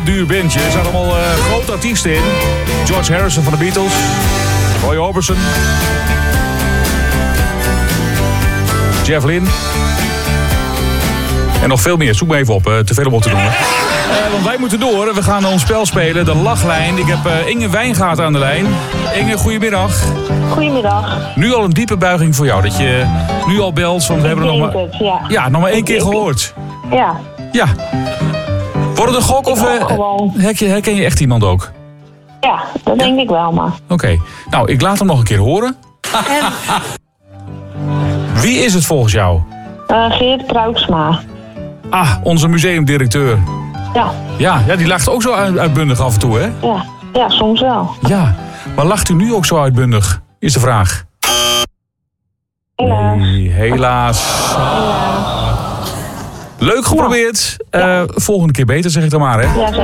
duur bandje. Er zaten allemaal grote artiesten in. George Harrison van de Beatles. Roy Orbison. Jeff Lynne. En nog veel meer. Zoek me even op. Te veel om op te doen. Want wij moeten door. We gaan ons spel spelen. De lachlijn. Ik heb Inge Wijngaard aan de lijn. Inge, goedemiddag. Goedemiddag. Nu al een diepe buiging voor jou. Dat je nu al belt. Want we hebben er nog maar... Ja, nog maar één keer gehoord. Ja. Ja. Wordt het een gok of herken je echt iemand ook? Ja, dat denk ik wel, maar. Oké. Nou, ik laat hem nog een keer horen. Wie is het volgens jou? Geert Pruiksma. Ah, onze museumdirecteur. Ja. Ja, die lacht ook zo uitbundig af en toe, hè? Ja, soms wel. Ja, maar lacht u nu ook zo uitbundig? Is de vraag. Helaas. Nee, helaas. Leuk geprobeerd. Volgende keer beter, zeg ik dan maar, hè? Ja,